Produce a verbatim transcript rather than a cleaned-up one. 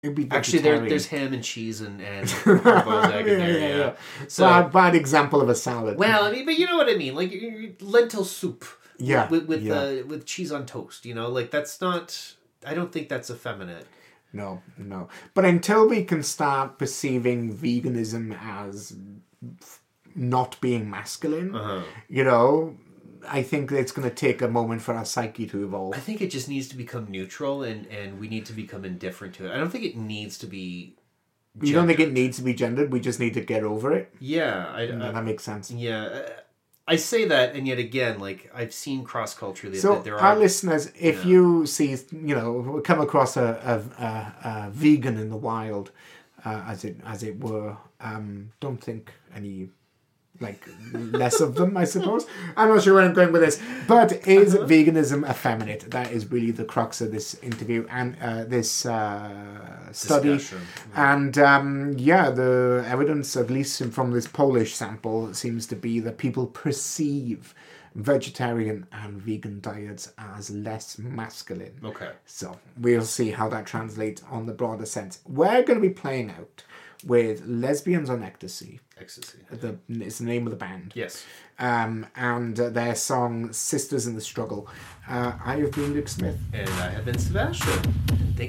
It'd be Actually, there, vegetarian. there's ham and cheese and, and hard-boiled egg in Yeah, there, yeah, yeah. yeah. So, Bad, bad example of a salad. well, I mean, but you know what I mean. Like, y- y- lentil soup Yeah, with with, yeah. uh, with cheese on toast, you know? Like, that's not... I don't think that's effeminate. No, no. But until we can start perceiving veganism as not being masculine, Uh-huh. you know, I think it's going to take a moment for our psyche to evolve. I think it just needs to become neutral, and, and we need to become indifferent to it. I don't think it needs to be... You don't think it needs to be gendered? We just need to get over it? Yeah, I, No, I, that makes sense. yeah. uh, I say that, and yet again, like, I've seen cross-culturally So, that there our are... listeners, if Yeah. you see, you know, come across a, a, a, a vegan in the wild, uh, as it as it were, um, don't think any, like, less of them, I suppose. I'm not sure where I'm going with this. But is Uh-huh. veganism effeminate? That is really the crux of this interview and uh, this uh, study. Discussion. And, um, yeah, the evidence, at least from this Polish sample, seems to be that people perceive vegetarian and vegan diets as less masculine. Okay. So we'll see how that translates on the broader sense. We're going to be playing out with Lesbians on Ecstasy. Ecstasy. The, it's the name of the band. Yes. Um, and uh, their song Sisters in the Struggle. Uh, I have been Luke Smith. And I have been Sebastian. And thank